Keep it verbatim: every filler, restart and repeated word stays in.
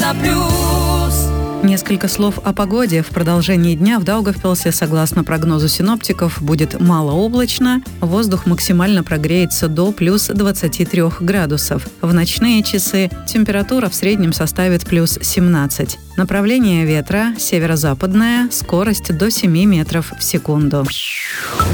плюс. Несколько слов о погоде. В продолжении дня в Даугавпилсе, согласно прогнозу синоптиков, будет малооблачно, воздух максимально прогреется до плюс двадцати трёх градусов. В ночные часы температура в среднем составит плюс семнадцать. Направление ветра – северо-западное, скорость до семи метров в секунду.